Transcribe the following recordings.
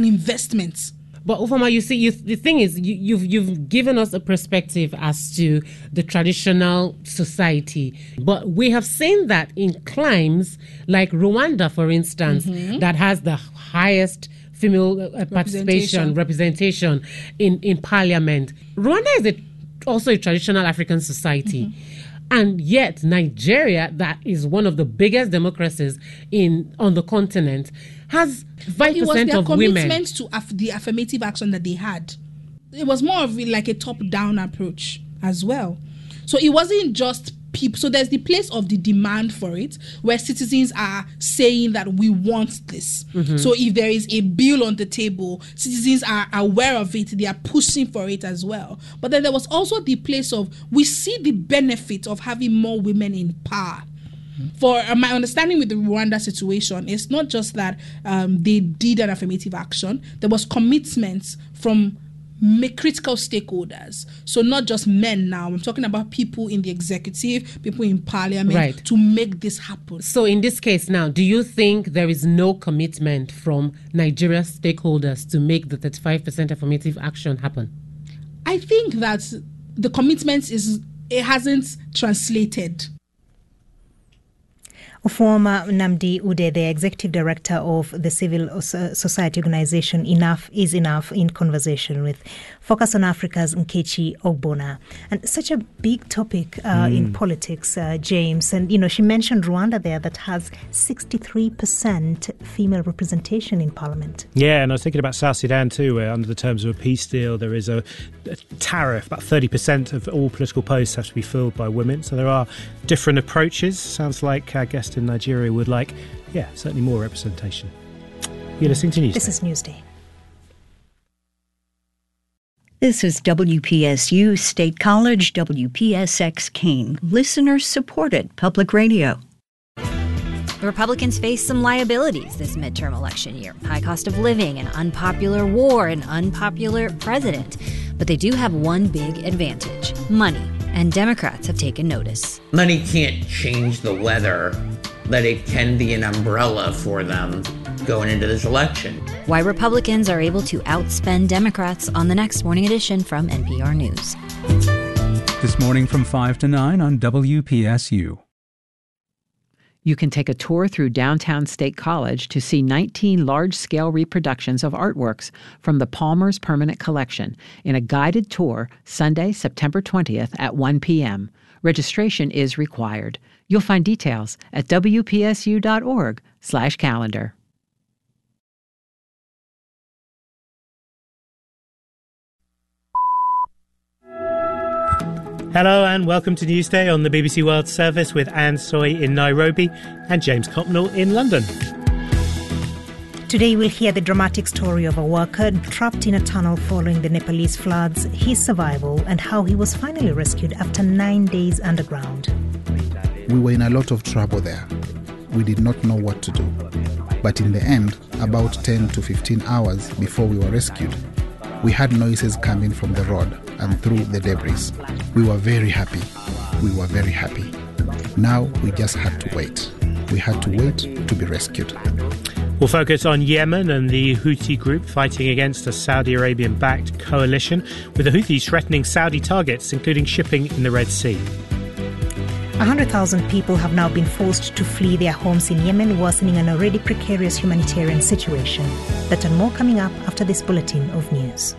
an investment. But Ufoma, you see, the thing is, you've given us a perspective as to the traditional society. But we have seen that in climes like Rwanda, for instance, that has the highest female representation in parliament. Rwanda is also a traditional African society. And yet Nigeria, that is one of the biggest democracies on the continent, has 5% of women. Commitment to the affirmative action that they had. It was more of like a top-down approach as well. So it wasn't just people. So there's the place of the demand for it, where citizens are saying that we want this. So if there is a bill on the table, citizens are aware of it. They are pushing for it as well. But then there was also the place of, we see the benefit of having more women in power. For my understanding with the Rwanda situation, it's not just that they did an affirmative action. There was commitments from critical stakeholders. So not just men now. I'm talking about people in the executive, people in parliament, to make this happen. So in this case now, do you think there is no commitment from Nigeria stakeholders to make the 35% affirmative action happen? I think that the commitment hasn't translated. Former Nnamdi Ude, the executive director of the civil society organization Enough is Enough, in conversation with Focus on Africa's Nkechi Ogbonna. And such a big topic in politics, James. And, she mentioned Rwanda there, that has 63% female representation in parliament. Yeah, and I was thinking about South Sudan too, where under the terms of a peace deal, there is a tariff. About 30% of all political posts have to be filled by women. So there are different approaches. Sounds like our guest in Nigeria would like, certainly more representation. You're listening to Newsday. This is Newsday. This is WPSU State College, WPSX Keene, listener-supported public radio. Republicans face some liabilities this midterm election year. High cost of living, an unpopular war, an unpopular president. But they do have one big advantage: money. And Democrats have taken notice. Money can't change the weather, but it can be an umbrella for them going into this election. Why Republicans are able to outspend Democrats on the next Morning Edition from NPR News. This morning from 5 to 9 on WPSU. You can take a tour through downtown State College to see 19 large-scale reproductions of artworks from the Palmer's Permanent Collection in a guided tour Sunday, September 20th at 1 p.m. Registration is required. You'll find details at wpsu.org/calendar. Hello and welcome to Newsday on the BBC World Service with Anne Soy in Nairobi and James Copnell in London. Today we'll hear the dramatic story of a worker trapped in a tunnel following the Nepalese floods, his survival, and how he was finally rescued after 9 days underground. We were in a lot of trouble there. We did not know what to do. But in the end, about 10 to 15 hours before we were rescued, we had noises coming from the road and through the debris. We were very happy. We were very happy. Now we just had to wait. We had to wait to be rescued. We'll focus on Yemen and the Houthi group fighting against a Saudi Arabian-backed coalition, with the Houthis threatening Saudi targets, including shipping in the Red Sea. 100,000 people have now been forced to flee their homes in Yemen, worsening an already precarious humanitarian situation. That and more coming up after this bulletin of news.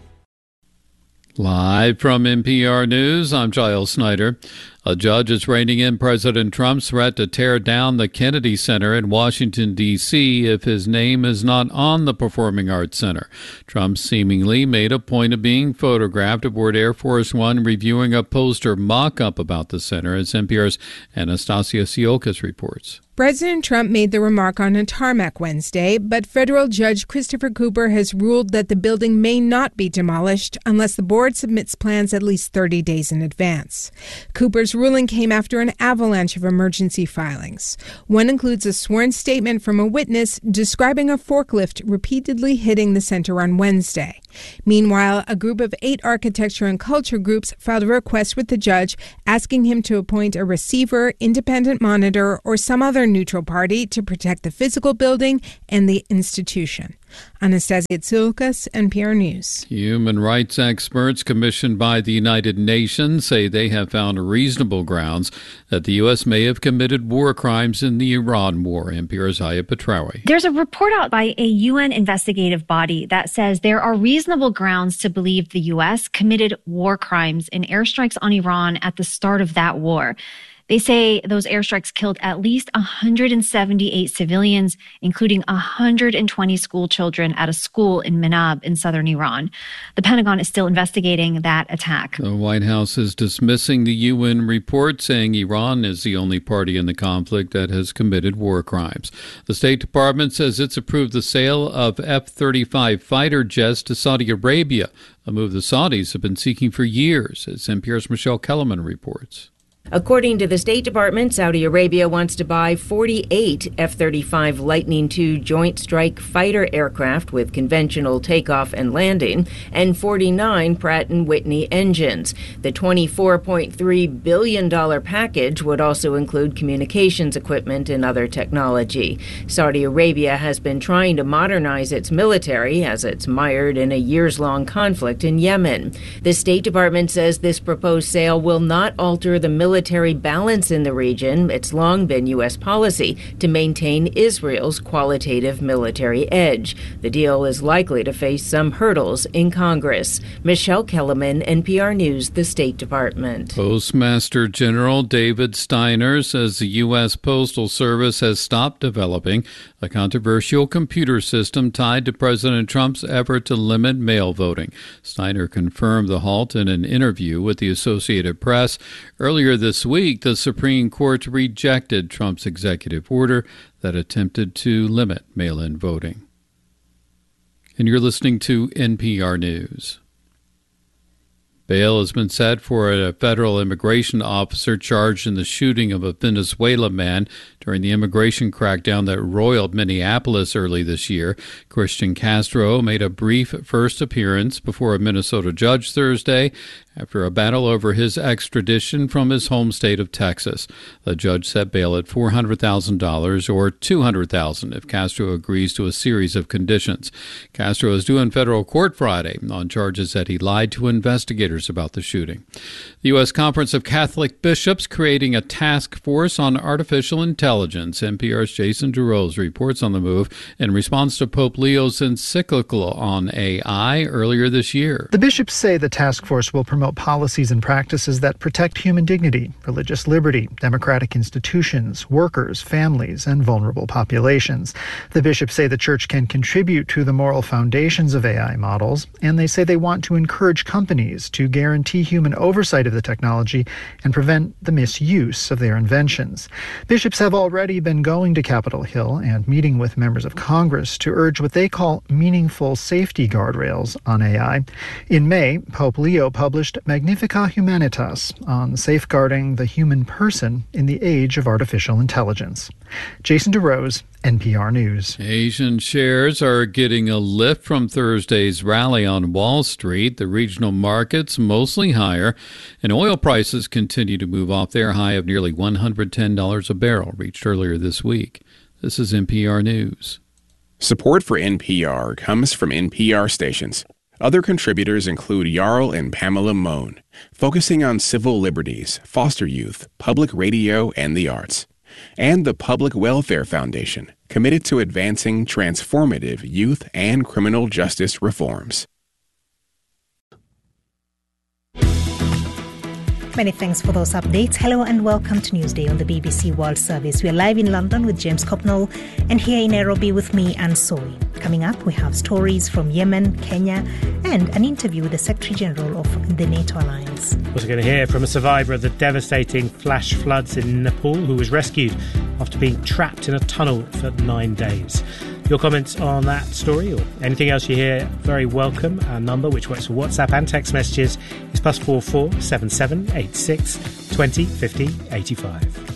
Live from NPR News, I'm Giles Snyder. A judge is reining in President Trump's threat to tear down the Kennedy Center in Washington, D.C. if his name is not on the Performing Arts Center. Trump seemingly made a point of being photographed aboard Air Force One reviewing a poster mock-up about the center, as NPR's Anastasia Siokas reports. President Trump made the remark on a tarmac Wednesday, but federal judge Christopher Cooper has ruled that the building may not be demolished unless the board submits plans at least 30 days in advance. Cooper's ruling came after an avalanche of emergency filings. One includes a sworn statement from a witness describing a forklift repeatedly hitting the center on Wednesday. Meanwhile, a group of 8 architecture and culture groups filed a request with the judge asking him to appoint a receiver, independent monitor, or some other neutral party to protect the physical building and the institution. Anastasia Tsilkas, NPR News. Human rights experts commissioned by the United Nations say they have found reasonable grounds that the U.S. may have committed war crimes in the Iran war. NPR's Aya Petraoui. There's a report out by a UN investigative body that says there are reasonable grounds to believe the U.S. committed war crimes in airstrikes on Iran at the start of that war. They say those airstrikes killed at least 178 civilians, including 120 school children at a school in Manab in southern Iran. The Pentagon is still investigating that attack. The White House is dismissing the UN report, saying Iran is the only party in the conflict that has committed war crimes. The State Department says it's approved the sale of F-35 fighter jets to Saudi Arabia, a move the Saudis have been seeking for years, as NPR's Michelle Kellerman reports. According to the State Department, Saudi Arabia wants to buy 48 F-35 Lightning II Joint Strike Fighter aircraft with conventional takeoff and landing and 49 Pratt & Whitney engines. The $24.3 billion package would also include communications equipment and other technology. Saudi Arabia has been trying to modernize its military as it's mired in a years-long conflict in Yemen. The State Department says this proposed sale will not alter the military balance in the region. It's long been U.S. policy to maintain Israel's qualitative military edge. The deal is likely to face some hurdles in Congress. Michelle Kellerman, NPR News, the State Department. Postmaster General David Steiner says the U.S. Postal Service has stopped developing a controversial computer system tied to President Trump's effort to limit mail voting. Steiner confirmed the halt in an interview with the Associated Press. Earlier this week, the Supreme Court rejected Trump's executive order that attempted to limit mail-in voting. And you're listening to NPR News. Bail has been set for a federal immigration officer charged in the shooting of a Venezuelan man during the immigration crackdown that roiled Minneapolis early this year. Christian Castro made a brief first appearance before a Minnesota judge Thursday after a battle over his extradition from his home state of Texas. The judge set bail at $400,000 or $200,000 if Castro agrees to a series of conditions. Castro is due in federal court Friday on charges that he lied to investigators about the shooting. The U.S. Conference of Catholic Bishops creating a task force on artificial intelligence. NPR's Jason DeRose reports on the move in response to Pope Leo's encyclical on AI earlier this year. The bishops say the task force will promote policies and practices that protect human dignity, religious liberty, democratic institutions, workers, families, and vulnerable populations. The bishops say the church can contribute to the moral foundations of AI models, and they say they want to encourage companies to guarantee human oversight of the technology and prevent the misuse of their inventions. Bishops have already been going to Capitol Hill and meeting with members of Congress to urge what they call meaningful safety guardrails on AI. In May, Pope Leo published Magnificat Humanitas on safeguarding the human person in the age of artificial intelligence. Jason DeRose, NPR News. Asian shares are getting a lift from Thursday's rally on Wall Street. The regional markets mostly higher, and oil prices continue to move off their high of nearly $110 a barrel, reached earlier this week. This is NPR News. Support for NPR comes from NPR stations. Other contributors include Jarl and Pamela Mohn, focusing on civil liberties, foster youth, public radio, and the arts. And the Public Welfare Foundation, committed to advancing transformative youth and criminal justice reforms. Many thanks for those updates. Hello and welcome to Newsday on the BBC World Service. We are live in London with James Copnall and here in Nairobi with me, Anne Soy. Coming up, we have stories from Yemen, Kenya, and an interview with the Secretary General of the NATO Alliance. We're also going to hear from a survivor of the devastating flash floods in Nepal who was rescued after being trapped in a tunnel for 9 days. Your comments on that story or anything else you hear, very welcome. Our number, which works for WhatsApp and text messages, is +44 77 86 20 50 85.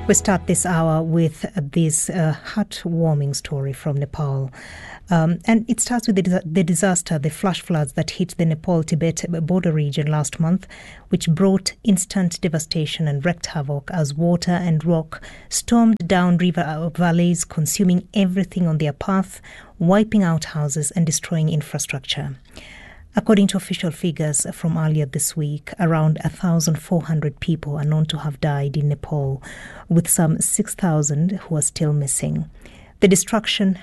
We start this hour with this heartwarming story from Nepal. And it starts with the disaster, the flash floods that hit the Nepal-Tibet border region last month, which brought instant devastation and wreaked havoc as water and rock stormed down river valleys, consuming everything on their path, wiping out houses and destroying infrastructure. According to official figures from earlier this week, around 1,400 people are known to have died in Nepal, with some 6,000 who are still missing. The destruction